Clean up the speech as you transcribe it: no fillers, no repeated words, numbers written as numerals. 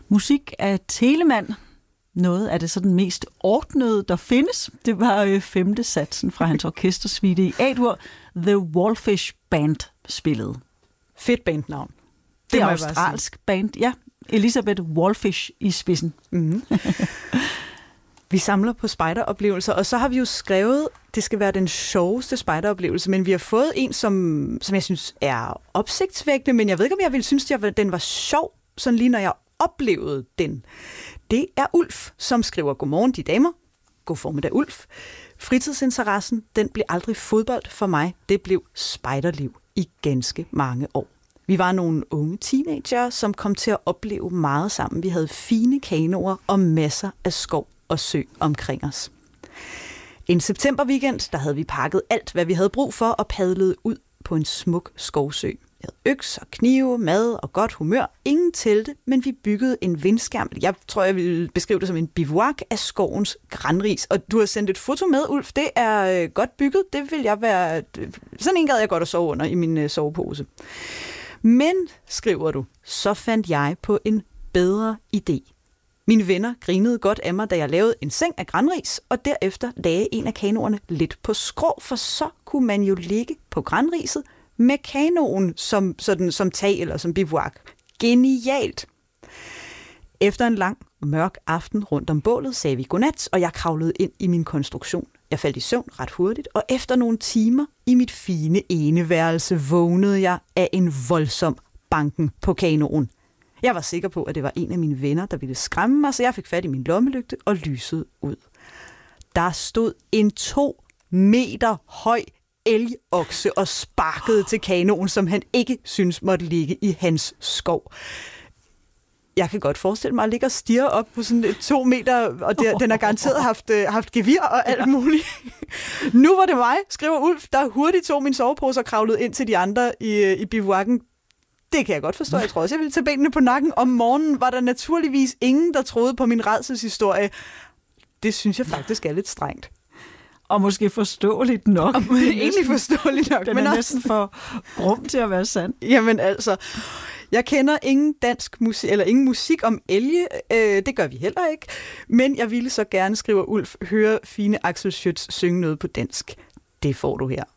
Musik af Telemann. Noget af det sådan mest ordnede, der findes. Det var 5. satsen fra hans orkestersuite i A-dur, The Wallfish Band spillede. Fedt bandnavn. Det er australsk band, ja. Elizabeth Wallfish i spidsen. Mm-hmm. Vi samler på spejderoplevelser, og så har vi jo skrevet, det skal være den sjoveste spejderoplevelse, men vi har fået en, som jeg synes er opsigtsvækkende, men jeg ved ikke, om jeg ville synes, at den var sjov, sådan lige når jeg oplevede den. Det er Ulf, som skriver, godmorgen de damer. God formiddag, Ulf. Fritidsinteressen, den blev aldrig fodbold for mig. Det blev spejderliv i ganske mange år. Vi var nogle unge teenager, som kom til at opleve meget sammen. Vi havde fine kanoer og masser af skov og sø omkring os. En septemberweekend, der havde vi pakket alt, hvad vi havde brug for, og padlede ud på en smuk skovsø. Vi havde øks og knive, mad og godt humør. Ingen telte, men vi byggede en vindskærm. Jeg tror, jeg vil beskrive det som en bivouac af skovens granris. Og du har sendt et foto med, Ulf. Det er godt bygget. Det vil jeg være... Sådan en gad jeg godt at sove under i min sovepose. Men, skriver du, så fandt jeg på en bedre idé. Mine venner grinede godt af mig, da jeg lavede en seng af granris, og derefter lagde en af kanoerne lidt på skrå, for så kunne man jo ligge på granriset med kanoen som tag eller som bivouac. Genialt! Efter en lang, mørk aften rundt om bålet sagde vi godnat, og jeg kravlede ind i min konstruktion. Jeg faldt i søvn ret hurtigt, og efter nogle timer i mit fine eneværelse vågnede jeg af en voldsom banken på kanoen. Jeg var sikker på, at det var en af mine venner, der ville skræmme mig, så jeg fik fat i min lommelygte og lysede ud. Der stod en 2 meter høj elgokse og sparkede til kanoen, som han ikke synes måtte ligge i hans skov. Jeg kan godt forestille mig at ligge og stirre op på sådan 2 meter, og den har garanteret haft gevir og alt muligt. Nu var det mig, skriver Ulf, der hurtigt tog min sovepose og kravlede ind til de andre i bivouacken. Det kan jeg godt forstå. Jeg tror også, jeg ville tage benene på nakken. Om morgenen var der naturligvis ingen, der troede på min rædselshistorie. Det synes jeg faktisk er lidt strengt. Og måske forståeligt nok. Egentlig forståeligt nok. Den er næsten for grum til at være sand. Jamen altså, jeg kender ingen dansk musik, eller ingen musik om elge. Det gør vi heller ikke. Men jeg ville så gerne, skriver Ulf, høre fine Axel Schütz synge noget på dansk. Det får du her.